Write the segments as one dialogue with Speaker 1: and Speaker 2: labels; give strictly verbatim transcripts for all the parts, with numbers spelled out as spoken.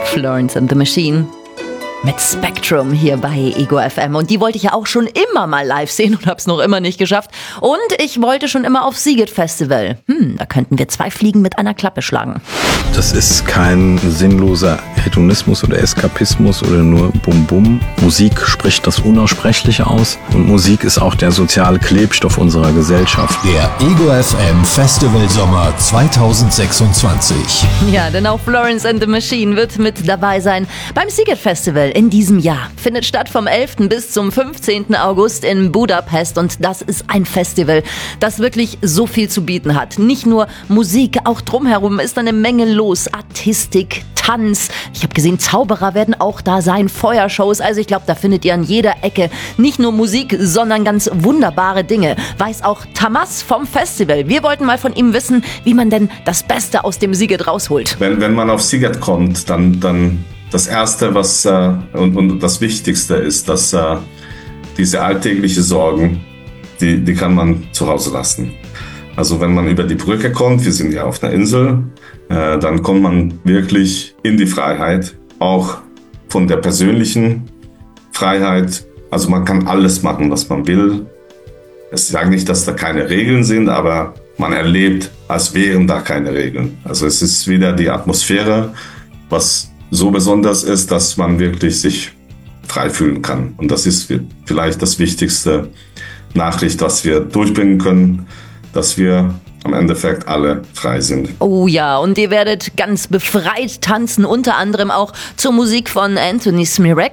Speaker 1: Florence and the Machine mit Spectrum hier bei Ego F M. Und die wollte ich ja auch schon immer mal live sehen und hab's noch immer nicht geschafft. Und ich wollte schon immer auf Sziget Festival. Hm, da könnten wir zwei Fliegen mit einer Klappe schlagen.
Speaker 2: Das ist kein sinnloser Hedonismus oder Eskapismus oder nur Bum-Bum. Musik spricht das Unaussprechliche aus. Und Musik ist auch der soziale Klebstoff unserer Gesellschaft.
Speaker 3: Der Ego F M Festival Sommer zweitausendsechsundzwanzig.
Speaker 1: Ja, denn auch Florence and the Machine wird mit dabei sein beim Sziget Festival in diesem Jahr. Findet statt vom elften bis zum fünfzehnten August in Budapest. Und das ist ein Festival, das wirklich so viel zu bieten hat. Nicht nur Musik, auch drumherum ist eine Menge los. Artistik, Tanz. Ich habe gesehen, Zauberer werden auch da sein, Feuershows. Also ich glaube, da findet ihr an jeder Ecke nicht nur Musik, sondern ganz wunderbare Dinge. Weiß auch Tamas vom Festival. Wir wollten mal von ihm wissen, wie man denn das Beste aus dem Sziget rausholt.
Speaker 4: Wenn, wenn man auf Sziget kommt, dann, dann das Erste, was äh, und, und das Wichtigste ist, dass äh, diese alltäglichen Sorgen, die, die kann man zu Hause lassen. Also wenn man über die Brücke kommt, wir sind ja auf einer Insel, äh, dann kommt man wirklich in die Freiheit, auch von der persönlichen Freiheit. Also man kann alles machen, was man will. Ich sage nicht, dass da keine Regeln sind, aber man erlebt, als wären da keine Regeln. Also es ist wieder die Atmosphäre, was so besonders ist, dass man wirklich sich frei fühlen kann. Und das ist vielleicht das wichtigste Nachricht, was wir durchbringen können, dass wir am Endeffekt alle frei sind.
Speaker 1: Oh ja, und ihr werdet ganz befreit tanzen, unter anderem auch zur Musik von Anthony Smirek.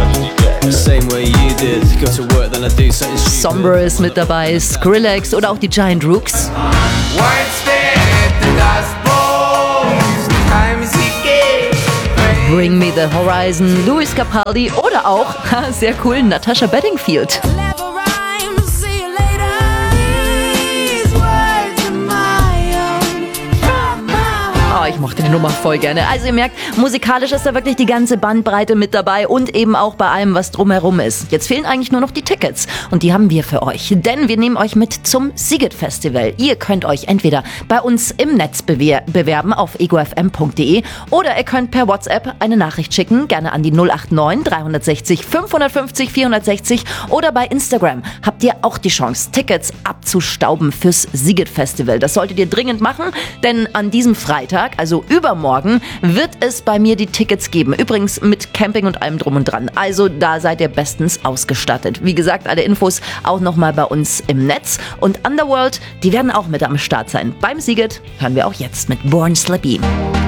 Speaker 1: Somber ist mit dabei, Skrillex oder auch die Giant Rooks. Bring Me the Horizon, Louis Capaldi oder auch, sehr cool, Natasha Bedingfield. Oh, ich mochte die Nummer voll gerne. Also ihr merkt, musikalisch ist da wirklich die ganze Bandbreite mit dabei und eben auch bei allem, was drumherum ist. Jetzt fehlen eigentlich nur noch die Tickets und die haben wir für euch, denn wir nehmen euch mit zum Sziget Festival. Ihr könnt euch entweder bei uns im Netz bewer- bewerben auf ego f m punkt d e oder ihr könnt per WhatsApp eine Nachricht schicken, gerne an die null acht neun drei sechs null fünf fünf null vier sechs null oder bei Instagram habt ihr auch die Chance, Tickets abzustauben fürs Sziget Festival. Das solltet ihr dringend machen, denn an diesem Freitag, also übermorgen, wird es bei mir die Tickets geben. Übrigens mit Camping und allem drum und dran. Also da seid ihr bestens ausgestattet. Wie gesagt, alle Infos auch nochmal bei uns im Netz. Und Underworld, die werden auch mit am Start sein. Beim Sziget hören wir auch jetzt mit Born Slippy.